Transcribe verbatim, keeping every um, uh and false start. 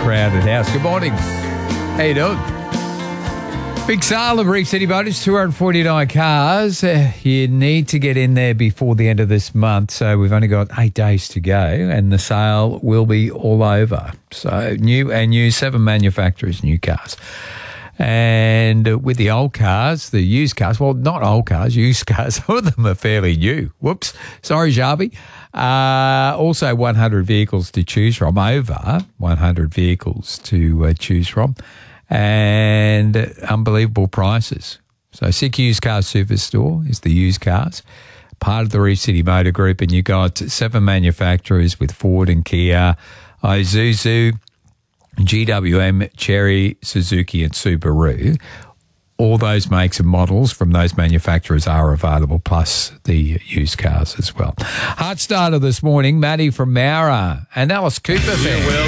crowded house. Good morning. How you doing? Big sale of Reef City Motors, two hundred forty-nine cars. Uh, you need to get in there before the end of this month, so we've only got eight days to go, and the sale will be all over. So new and new, seven manufacturers, new cars. And with the old cars, the used cars, well, not old cars, used cars, some of them are fairly new. Whoops. Sorry, Jarvie. Uh, also one hundred vehicles to choose from, over one hundred vehicles to uh, choose from, and unbelievable prices. So Sick Used Car Superstore is the used cars, part of the Reef City Motor Group, and you got seven manufacturers with Ford and Kia, Isuzu, G W M, Chery, Suzuki and Subaru. All those makes and models from those manufacturers are available, plus the used cars as well. Hard starter this morning, Maddie from Mara and Alice Cooper fan. Well,